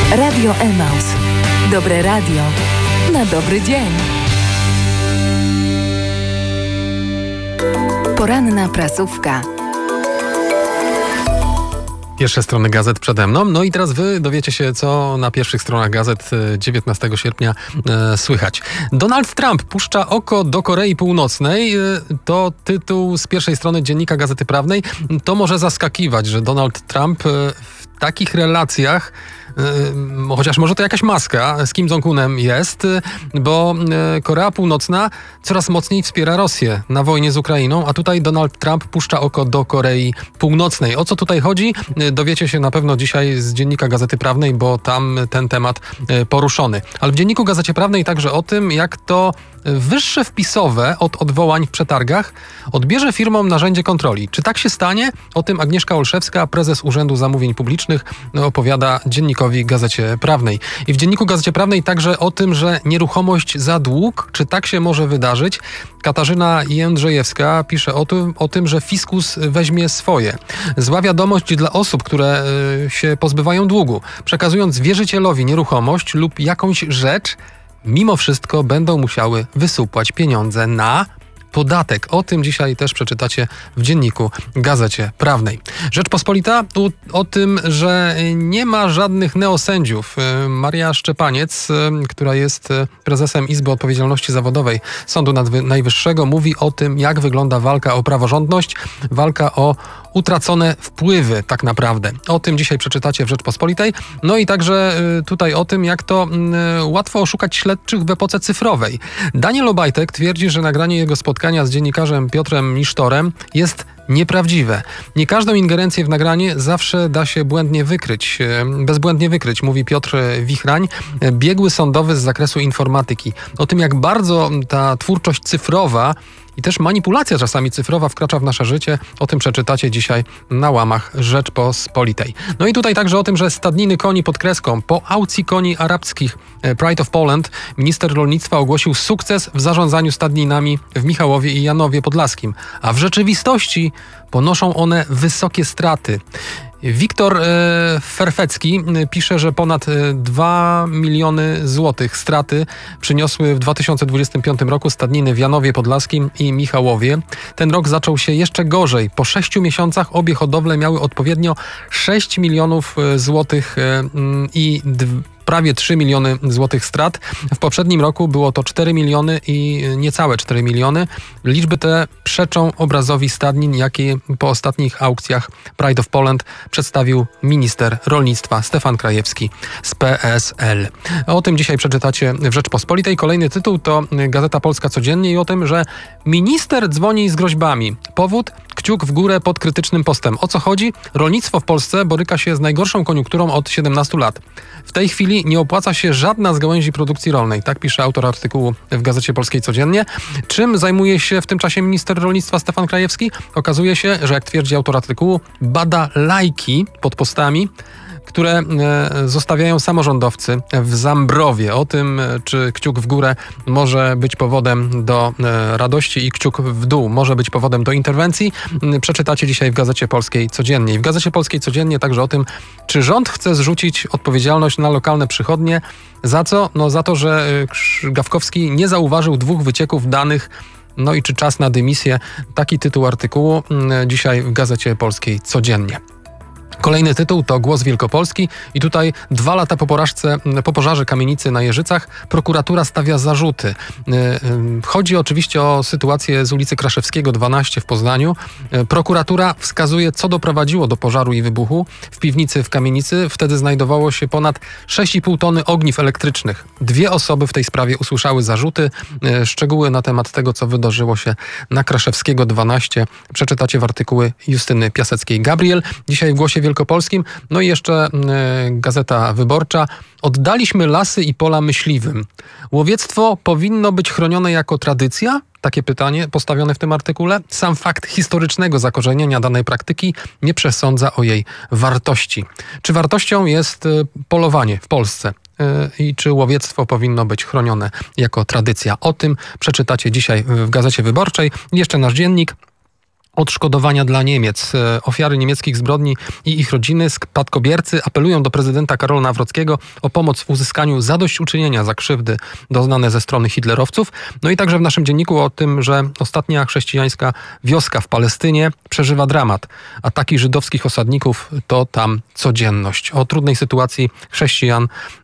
Radio Emaus. Dobre radio na dobry dzień. Poranna prasówka. Pierwsze strony gazet przede mną. No i teraz wy dowiecie się, co na pierwszych stronach gazet 19 sierpnia słychać. Donald Trump puszcza oko do Korei Północnej. To tytuł z pierwszej strony Dziennika Gazety Prawnej. To może zaskakiwać, że Donald Trump w takich relacjach, chociaż może to jakaś maska, z Kim Jong-unem jest, bo Korea Północna coraz mocniej wspiera Rosję na wojnie z Ukrainą, a tutaj Donald Trump puszcza oko do Korei Północnej. O co tutaj chodzi? Dowiecie się na pewno dzisiaj z Dziennika Gazety Prawnej, bo tam ten temat poruszony. Ale w Dzienniku Gazecie Prawnej także o tym, jak to wyższe wpisowe od odwołań w przetargach odbierze firmom narzędzie kontroli. Czy tak się stanie? O tym Agnieszka Olszewska, prezes Urzędu Zamówień Publicznych, opowiada Dziennikowi Gazecie Prawnej. I w Dzienniku Gazecie Prawnej także o tym, że nieruchomość za dług, czy tak się może wydarzyć? Katarzyna Jędrzejewska pisze o tym, że fiskus weźmie swoje. Zła wiadomość dla osób, które się pozbywają długu. Przekazując wierzycielowi nieruchomość lub jakąś rzecz, mimo wszystko będą musiały wysupłać pieniądze na podatek. O tym dzisiaj też przeczytacie w Dzienniku Gazecie Prawnej. Rzeczpospolita o tym, że nie ma żadnych neosędziów. Maria Szczepaniec, która jest prezesem Izby Odpowiedzialności Zawodowej Sądu Najwyższego, mówi o tym, jak wygląda walka o praworządność, walka o utracone wpływy tak naprawdę. O tym dzisiaj przeczytacie w Rzeczpospolitej. No i także tutaj o tym, jak to łatwo oszukać śledczych w epoce cyfrowej. Daniel Obajtek twierdzi, że nagranie jego spotkania z dziennikarzem Piotrem Nisztorem jest nieprawdziwe. Nie każdą ingerencję w nagranie zawsze da się bezbłędnie wykryć, mówi Piotr Wichrań, biegły sądowy z zakresu informatyki. O tym, jak bardzo ta twórczość cyfrowa i też manipulacja czasami cyfrowa wkracza w nasze życie, o tym przeczytacie dzisiaj na łamach Rzeczpospolitej. No i tutaj także o tym, że stadniny koni pod Kreską po aukcji koni arabskich Pride of Poland minister rolnictwa ogłosił sukces w zarządzaniu stadninami w Michałowie i Janowie Podlaskim, a w rzeczywistości ponoszą one wysokie straty. Wiktor Ferfecki pisze, że ponad 2 miliony złotych straty przyniosły w 2025 roku stadniny w Janowie Podlaskim i Michałowie. Ten rok zaczął się jeszcze gorzej. Po 6 miesiącach obie hodowle miały odpowiednio 6 milionów złotych i prawie 3 miliony złotych strat. W poprzednim roku było to 4 miliony i niecałe 4 miliony. Liczby te przeczą obrazowi stadnin, jaki po ostatnich aukcjach Pride of Poland przedstawił minister rolnictwa Stefan Krajewski z PSL. O tym dzisiaj przeczytacie w Rzeczpospolitej. Kolejny tytuł to Gazeta Polska Codziennie i o tym, że minister dzwoni z groźbami. Powód? Kciuk w górę pod krytycznym postem. O co chodzi? Rolnictwo w Polsce boryka się z najgorszą koniunkturą od 17 lat. W tej chwili nie opłaca się żadna z gałęzi produkcji rolnej. Tak pisze autor artykułu w Gazecie Polskiej Codziennie. Czym zajmuje się w tym czasie minister rolnictwa Stefan Krajewski? Okazuje się, że jak twierdzi autor artykułu, bada lajki pod postami, które zostawiają samorządowcy w Zambrowie. O tym, czy kciuk w górę może być powodem do radości i kciuk w dół może być powodem do interwencji, przeczytacie dzisiaj w Gazecie Polskiej Codziennie. I w Gazecie Polskiej Codziennie także o tym, czy rząd chce zrzucić odpowiedzialność na lokalne przychodnie. Za co? No za to, że Gawkowski nie zauważył 2 wycieków danych. No i czy czas na dymisję? Taki tytuł artykułu dzisiaj w Gazecie Polskiej Codziennie. Kolejny tytuł to Głos Wielkopolski i tutaj 2 lata po pożarze kamienicy na Jeżycach prokuratura stawia zarzuty. Chodzi oczywiście o sytuację z ulicy Kraszewskiego 12 w Poznaniu. Prokuratura wskazuje, co doprowadziło do pożaru i wybuchu. W piwnicy w kamienicy wtedy znajdowało się ponad 6,5 tony ogniw elektrycznych. 2 osoby w tej sprawie usłyszały zarzuty. Szczegóły na temat tego, co wydarzyło się na Kraszewskiego 12 przeczytacie w artykuły Justyny Piaseckiej-Gabriel. Dzisiaj w Głosie Wielkopolskim. No i jeszcze Gazeta Wyborcza. Oddaliśmy lasy i pola myśliwym. Łowiectwo powinno być chronione jako tradycja? Takie pytanie postawione w tym artykule. Sam fakt historycznego zakorzenienia danej praktyki nie przesądza o jej wartości. Czy wartością jest polowanie w Polsce? I czy łowiectwo powinno być chronione jako tradycja? O tym przeczytacie dzisiaj w Gazecie Wyborczej. Jeszcze nasz dziennik. odszkodowania dla Niemiec. Ofiary niemieckich zbrodni i ich rodziny, spadkobiercy apelują do prezydenta Karola Nawrockiego o pomoc w uzyskaniu zadośćuczynienia za krzywdy doznane ze strony hitlerowców. No i także w naszym dzienniku o tym, że ostatnia chrześcijańska wioska w Palestynie przeżywa dramat. Ataki żydowskich osadników to tam codzienność. O trudnej sytuacji chrześcijan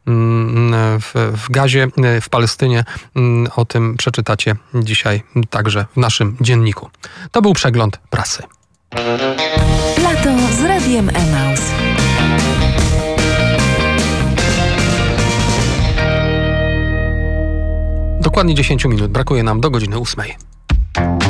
w Gazie, w Palestynie, o tym przeczytacie dzisiaj także w naszym dzienniku. To był przegląd prasy. Lato z Radiem Emaus. Dokładnie 10 minut brakuje nam do godziny 8.